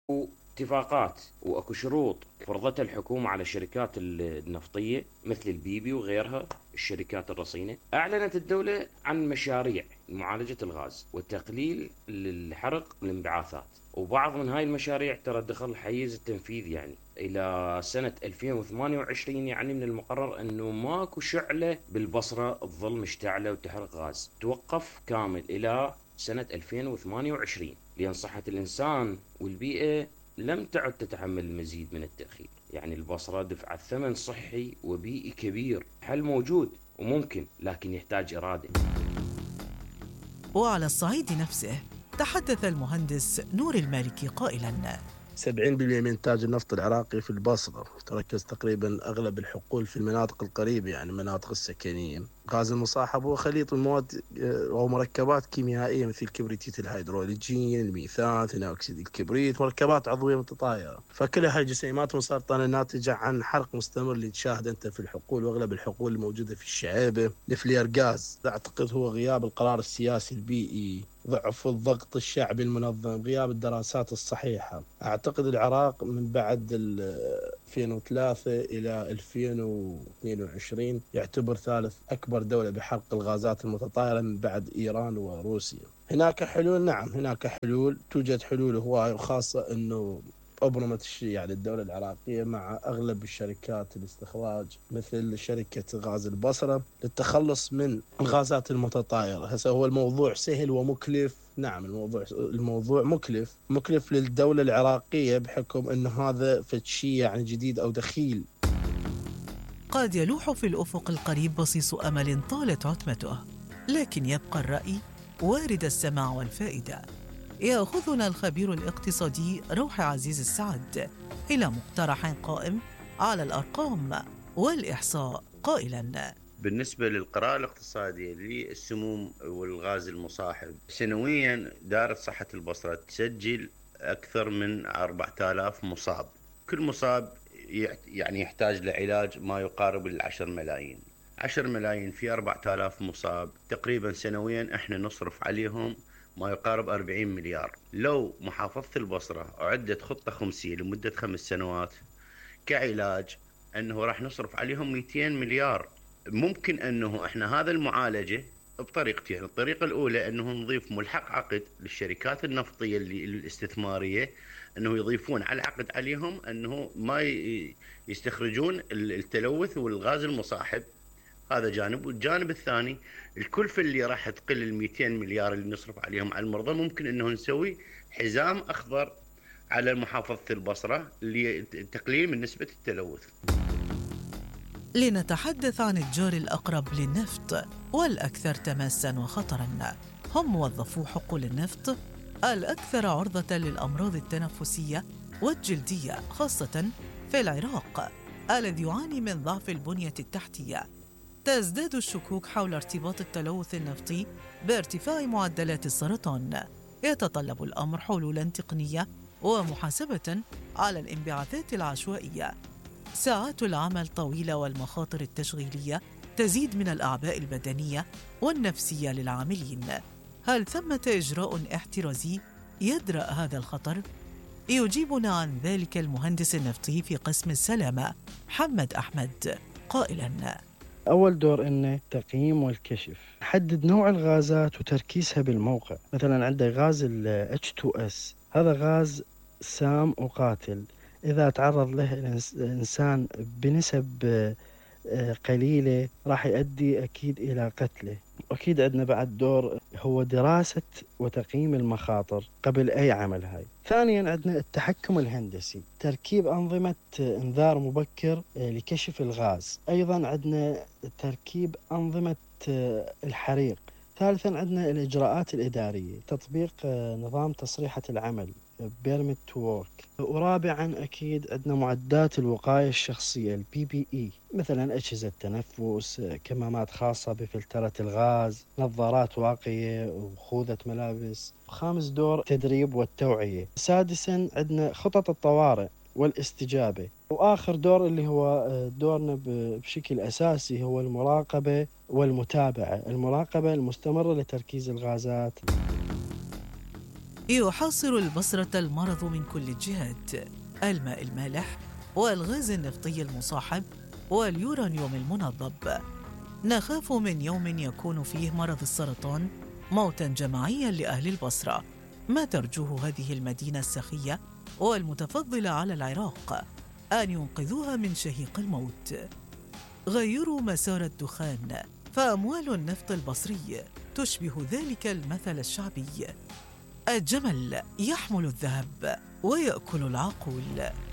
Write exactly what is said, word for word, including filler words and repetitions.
اتفاقات واكو شروط فرضتها الحكومة على الشركات النفطية مثل البيبي وغيرها الشركات الرصينة. أعلنت الدولة عن مشاريع لمعالجة الغاز وتقليل الحرق والانبعاثات، وبعض من هاي المشاريع ترى دخل حيز التنفيذ يعني إلى سنة ألفين وثمانية وعشرين. يعني من المقرر أنه ماكو شعلة بالبصرة تظل مشتعلة وتحرق غاز، توقف كامل إلى سنة ألفين وثمانية وعشرين، لأن صحة الإنسان والبيئة لم تعد تتحمل المزيد من التأخير. يعني البصرة دفعت ثمن صحي وبيئي كبير. حل موجود وممكن، لكن يحتاج إرادة. وعلى الصعيد نفسه تحدث المهندس نور المالكي قائلاً: سبعين بالمئة من إنتاج النفط العراقي في البصرة، تركز تقريبا أغلب الحقول في المناطق القريبة، يعني المناطق السكنية. غاز المصاحب هو خليط من مواد أو مركبات كيميائية مثل كبريتيت الهيدروليجين، الميثان، ثاني أكسيد الكبريت، مركبات عضوية متطايرة. فكلها هاي جسيمات مسرطنة ناتجة عن حرق مستمر اللي تشاهد أنت في الحقول، وأغلب الحقول الموجودة في الشعيبة. الفلير غاز أعتقد هو غياب القرار السياسي البيئي، ضعف الضغط الشعبي المنظم، غياب الدراسات الصحيحة. أعتقد العراق من بعد ألفين وثلاثة إلى ألفين واثنين وعشرين يعتبر ثالث أكبر دولة بحرق الغازات المتطايرة من بعد إيران وروسيا. هناك حلول، نعم هناك حلول، توجد حلول هواية، وخاصة أنه أبرمت الشيء يعني الدولة العراقية مع أغلب الشركات الاستخراج مثل شركة غاز البصرة للتخلص من الغازات المتطايرة. هسه هو الموضوع سهل ومكلف، نعم الموضوع الموضوع مكلف مكلف للدولة العراقية بحكم أنه هذا شيء يعني جديد أو دخيل. قد يلوح في الأفق القريب بصيص أمل طالت عتمته، لكن يبقى الرأي وارد السماع والفائدة. يأخذنا الخبير الاقتصادي روحي عزيز السعد إلى مقترح قائم على الأرقام والإحصاء قائلاً: بالنسبة للقراءة الاقتصادية للسموم والغاز المصاحب، سنويا دائرة صحة البصرة تسجل أكثر من أربعة آلاف مصاب. كل مصاب يعني يحتاج لعلاج ما يقارب العشر ملايين. عشر ملايين في أربعة آلاف مصاب، تقريبا سنويا احنا نصرف عليهم ما يقارب أربعين مليار. لو محافظة البصرة أعدت خطة خمسية لمدة خمس سنوات كعلاج، أنه راح نصرف عليهم مئتين مليار. ممكن أنه إحنا هذا المعالجة بطريقتين. الطريقة الأولى أنه نضيف ملحق عقد للشركات النفطية اللي الاستثمارية، أنه يضيفون على العقد عليهم أنه ما يستخرجون التلوث والغاز المصاحب. هذا جانب. والجانب الثاني، الكلفة اللي راح تقل ال مئتين مليار اللي نصرف عليهم على المرضى، ممكن أنه نسوي حزام أخضر على محافظة البصرة لتقليل من نسبة التلوث. لنتحدث عن الجار الأقرب للنفط والأكثر تماساً وخطراً، هم موظفو حقول النفط الأكثر عرضة للأمراض التنفسية والجلدية، خاصة في العراق الذي يعاني من ضعف البنية التحتية. تزداد الشكوك حول ارتباط التلوث النفطي بارتفاع معدلات السرطان. يتطلب الأمر حلولاً تقنية ومحاسبة على الانبعاثات العشوائية. ساعات العمل طويلة والمخاطر التشغيلية تزيد من الأعباء البدنية والنفسية للعاملين. هل ثمة إجراء احترازي يدرأ هذا الخطر؟ يجيبنا عن ذلك المهندس النفطي في قسم السلامة محمد أحمد قائلاً: أول دور إنه تقييم والكشف، حدد نوع الغازات وتركيزها بالموقع. مثلا عندك غاز ال إتش تو إس، هذا غاز سام وقاتل، إذا تعرض له الإنسان بنسب قليلة راح يؤدي أكيد إلى قتله. أكيد عندنا بعد دور هو دراسة وتقييم المخاطر قبل أي عمل. هاي ثانيا عندنا التحكم الهندسي، تركيب أنظمة إنذار مبكر لكشف الغاز. أيضا عندنا تركيب أنظمة الحريق. ثالثا عندنا الإجراءات الإدارية، تطبيق نظام تصريحة العمل Permit to Work. ورابعا أكيد عندنا معدات الوقاية الشخصية ال بي بي إي، مثلا أجهزة تنفس، كمامات خاصة بفلترة الغاز، نظارات واقية، وخوذة ملابس. خامس دور تدريب والتوعية. سادسا عندنا خطط الطوارئ والاستجابة. وآخر دور اللي هو دورنا بشكل أساسي هو المراقبة والمتابعة، المراقبة المستمرة لتركيز الغازات. يحاصر البصرة المرض من كل الجهات: الماء المالح والغاز النفطي المصاحب واليورانيوم المنظب. نخاف من يوم يكون فيه مرض السرطان موتاً جماعياً لأهل البصرة. ما ترجوه هذه المدينة السخية والمتفضلة على العراق أن ينقذوها من شهيق الموت. غيروا مسار الدخان، فأموال النفط البصري تشبه ذلك المثل الشعبي: الجمل يحمل الذهب ويأكل العقول.